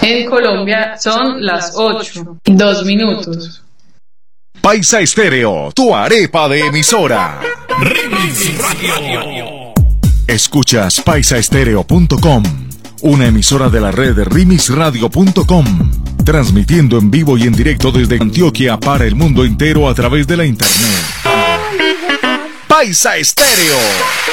En Colombia son las 8:02. Paisa Estéreo, tu arepa de emisora. Remix Radio. Escuchas paisaestereo.com, una emisora de la red remixradio.com, transmitiendo en vivo y en directo desde Antioquia para el mundo entero a través de la internet. Paisa Estéreo.